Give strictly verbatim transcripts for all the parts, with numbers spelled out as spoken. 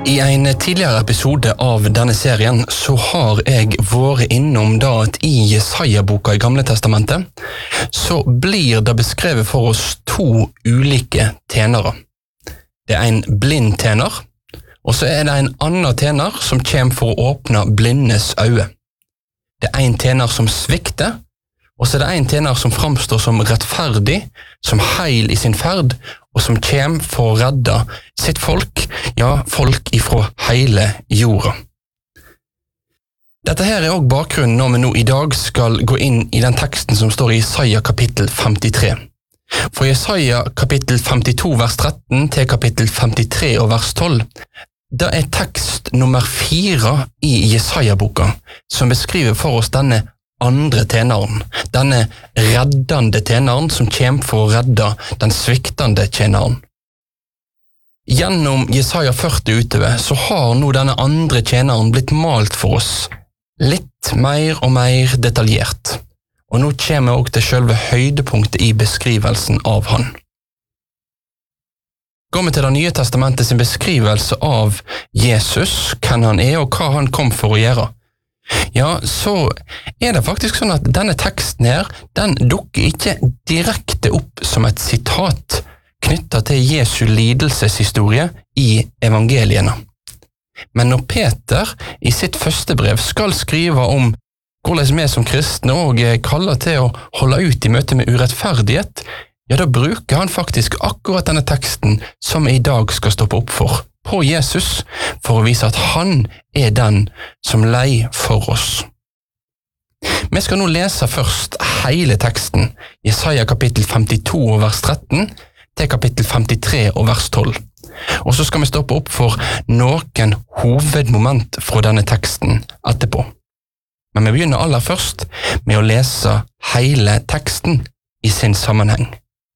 I en tidligere episode av denne serien så har jeg vært innom da at i Jesaja-boka i Gamle Testamentet så blir det beskrevet for oss to ulike tjenere. Det er en blind tjener, og så er det en annen tjener som kommer for å åpne blindes øyne. Det er en tjener som svikter, og så er det en tjener som framstår som rettferdig, som heil i sin ferd, og som kommer for å redde sitt folk, ja, folk ifra hele jorda. Dette her er også bakgrunnen når vi nå i dag skal gå inn i den teksten som står i Jesaja kapittel femtitre. For Jesaja kapittel femtito vers tretten til kapittel femtitre og vers tolv, det er tekst nummer fire i Jesaja-boka, som beskriver for oss denne andre tjeneren, denne reddende tjeneren som kommer for å redde den sviktende tjeneren. Gjennom Jesaja førti utover så har nå denne andre tjeneren blitt malt for oss litt mer og mer detaljert, og nå kommer vi også til selve høydepunktet i beskrivelsen av han. Går vi til det nye testamentet sin beskrivelse av Jesus, hvem han er og hva han kom for å gjøre, ja, så er det faktisk sånn at denne teksten her, den dukker ikke direkte opp som et sitat knyttet til Jesu lidelseshistorie i evangeliene. Men når Peter i sitt første brev skal skrive om hvordan vi som kristne også kaller til å holde ut i møte med urettferdighet, ja, da bruker han faktisk akkurat denne teksten som vi i dag skal stoppe opp for, på Jesus, for å vise at han er den som lei for oss. Vi skal nå lese først hele teksten, Jesaja kapittel femtito og vers tretten, til kapittel femtitre og vers tolv. Og så skal vi stoppe opp for noen hovedmoment fra denne teksten etterpå. Men vi begynner aller først med å lese hele teksten i sin sammenheng.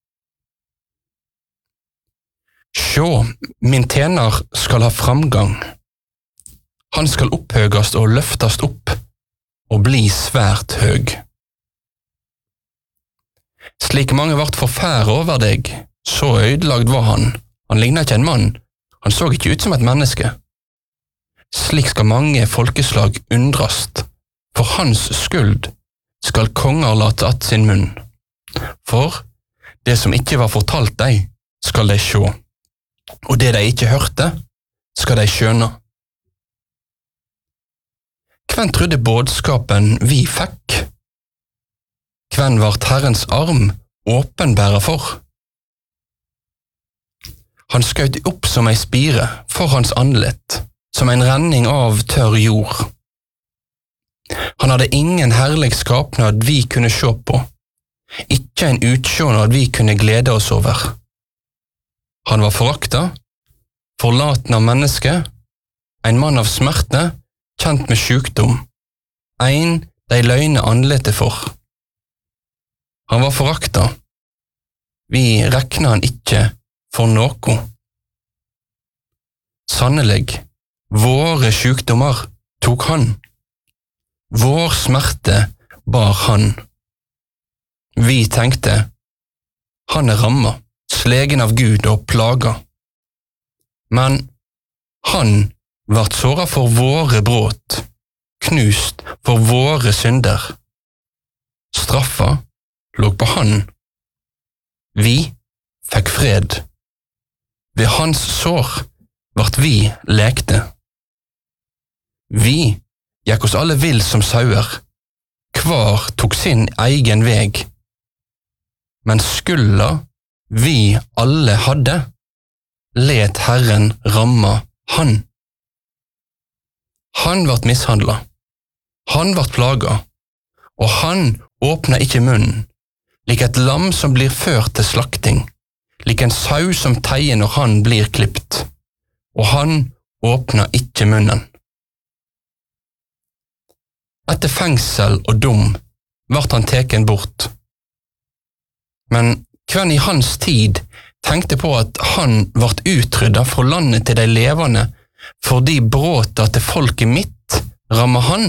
Sjå, min tjener skal ha framgang. Han skal opphøgast og løftast opp, og bli svært høg. Slik mange vart forfære over deg, så ødelagd var han. Han lignet ikke en mann, han så ikke ut som et menneske. Slik skal mange folkeslag undrast, for hans skuld skal konger late att sin munn. For det som ikke var fortalt deg, skal de sjå. Og det de ikke hørte, skal de skjønne. Hvem trodde bådskapen vi fikk? Hvem vart Herrens arm åpenbæra for? Han skjøt opp som ei spire for hans andlet, som en renning av tørr jord. Han hadde ingen herlig skapnad vi kunne se på, ikke en utsjånad vi kunne glede oss over. Han var forakta, forlaten av menneske, en mann av smerte, kjent med sjukdom, en de løgne andlete for. Han var forakta, vi rekna han ikke for noe. Sannelig, våre sjukdommer tok han, vår smerte bar han. Vi tenkte, han er rammet, slegen av Gud og plaga. Men han vart såret for våre bråt, knust for våre synder. Straffa lå på han. Vi fikk fred. Ved hans sår vart vi lekte. Vi gikk oss alle vill som sauer, hver tok sin egen veg. Men skulda vi alle hadde, let Herren ramme han. Han vart mishandla, han vart plaga, og han åpna ikke munnen, lik et lam som blir ført til slakting, lik en sau som teier når han blir klippt, og han åpna ikke munnen. Etter fengsel og dom vart han teken bort. Men hvem i hans tid tenkte på at han vart utrydda fra landet til de levende, fordi bråta til folket mitt rammet han?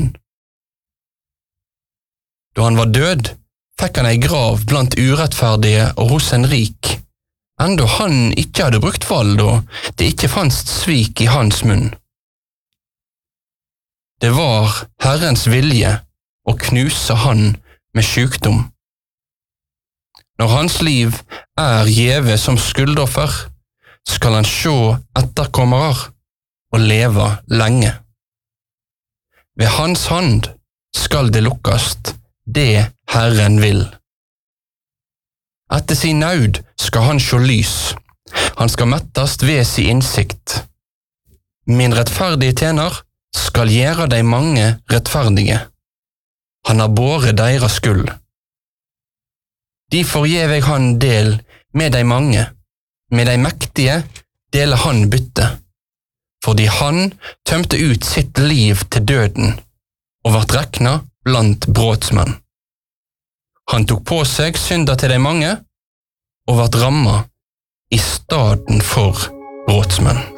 Da han var død, fikk han ei grav blant urettferdige og hos en rik, enda han ikke hadde brukt vold og det ikke fanns svik i hans munn. Det var Herrens vilje å knuse han med sykdom. Når hans liv er gjeve som skuldoffer, skal han sjå etterkommere og leve lenge. Ved hans hand skal det lukkast det Herren vil. Etter sin naud skal han sjå lys, han skal mettast ved sin innsikt. Min rettferdige tjener skal gjøre de mange rettferdige. Han har båret deres skyld. Derfor gjev jeg han del med de mange, med de mektige deler han bytte, fordi han tømte ut sitt liv til døden og vart rekna blant brotsmenn. Han tok på seg synder til de mange og vart ramma i staden for brotsmenn.